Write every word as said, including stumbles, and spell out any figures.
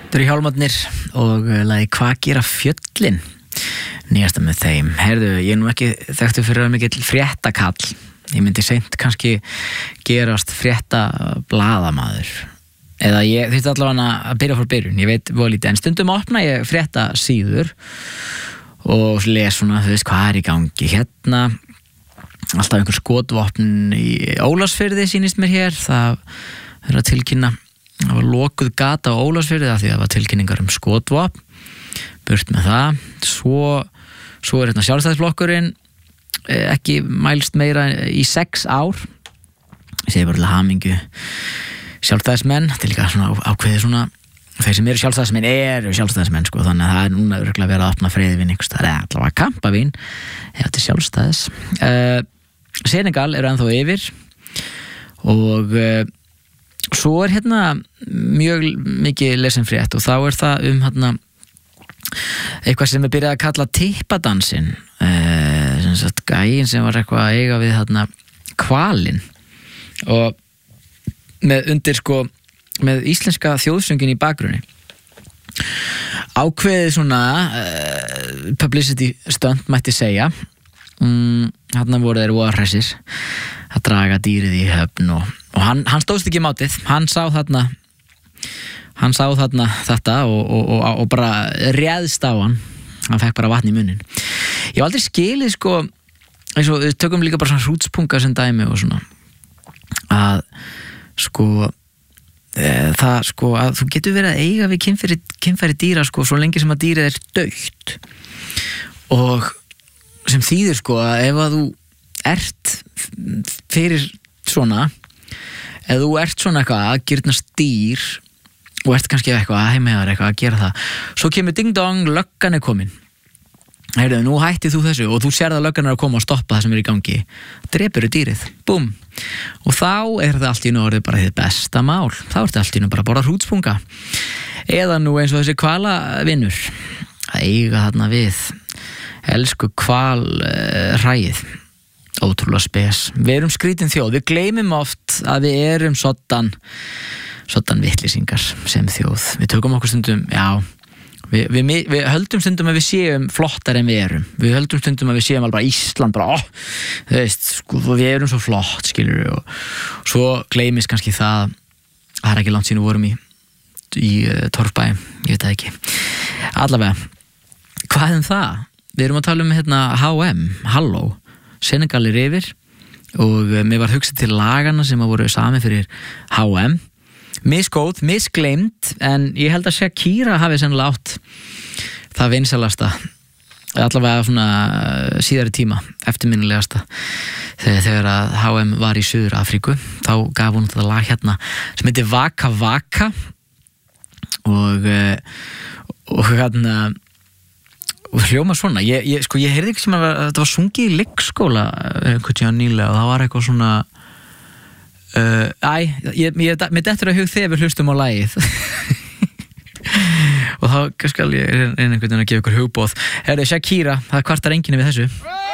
Þetta eru Hjálmarnir og lagi Hvað gera fjöllin, nýjasta með þeim. Heyrðu, ég er nú ekki þekktur fyrir að mikill fréttakall. Ég myndi seint kannski gerast fréttablaðamaður. Eða ég þurfti allavega að byrja frá byrjun, ég veit voða lítið, en stundum opna ég fréttasíður og les svona, þú veist, hvað er í gangi hérna. Alltaf einhver skotvopn í Ólafsfirði sýnist mér hér, það er að tilkynna. Það var lokuð gata á Ólafsfirði af því það var tilkynningar um skotvopn, burt með það. Svo, svo er hérna Sjálfstæðisflokkurinn ekki mælst meira í sex ár. Ég segi bara til hamingju Sjálfstæðismenn, þetta er líka svona ákveðið svona, þeir sem eru Sjálfstæðismenn eru Sjálfstæðismenn, sko, þannig að það er núna örugglega verið að opna friðvin einhvers staðar, eða allavega kampavín eða til Sjálfstæðis. Uh, Senegal eru ennþá yfir og uh, svo er hérna mjög mikið lesin frétt og þá er það um hérna eitthvað sem er byrjað að kalla tippadansin, uh, sem sagt gæinn sem var eitthvað að eiga við hérna hvalinn og með undir sko með íslenska þjóðsöngin í bakgrunni. Ákveðið svona uh, publicity stunt mætti segja. Mm, hérna voru þeir voða hressir að draga dýrið í höfn og, og hann, hann stóðst ekki mátið. Hann sá þarna hann sá þarna þetta og, og, og, og bara réðst á hann. Hann fekk bara vatn í munnin. Ég hef aldrei skilið sko, eins og við tökum líka bara svona hrútspunga sem dæmi og svona að sko e, það sko að þú getur verið að eiga við kynfæri, kynfæri dýra sko svo lengi sem að dýrið er dautt og sem þýðir sko að ef að þú ert fyrir svona ef þú ert svona eitthvað að gyrnast dýr og ert kannski eitthvað að heimegar eitthvað að gera það svo kemur ding dong, löggan er komin. Heyrðu, nú hætti þú þessu og þú sérð að löggan er að koma og stoppa það sem er í gangi. Drepurðu dýrið, búm. Og þá er það allt í nú orðið bara þitt besta mál. Þá er það allt í nú bara að borða hrútspunga. Eða nú eins og þessi hvalavinur að eiga þarna við elsku hvalhræið. Ótrúlega spes. Við erum skrítin þjóð. Við gleymum oft að við erum soddan, soddan vitlýsingar sem þjóð. Við tökum okkur stundum, já, Við, við, við höldum stundum að við séum flottar en við erum. Við höldum stundum að við séum alveg bara Ísland, bara, ó, þú veist, sko, við erum svo flott, skilur við, og svo gleymist kannski það, það er ekki langt síðan við vorum í, í uh, Torfbæ, ég veit það ekki. Allavega, hvað er það? Við erum að tala um hérna H M, Halló, Senegal er yfir og uh, mér var hugsað til lagana sem að voru sami fyrir H M. Misgóð, misgleimt, en ég held að Shakira hafi sennilega átt það vinsalasta, allavega svona síðari tíma, eftirminnilegasta þegar, þegar að H M var í Suður Afríku, þá gaf hún þetta lag hérna sem heitir Waka Waka og og hérna og hljóma svona, ég, ég, sko, ég heyrði ekki sem að þetta var sungið í leikskóla einhvern tíma nýlega og það var eitthvað svona Uh, æ, ég, ég, mér dettur að hug þegar við hlustum á lagið og þá skal ég reyna einhvern veginn að gefa ykkur hugboð. Herðu, Shakira, það kvartar enginni við þessu.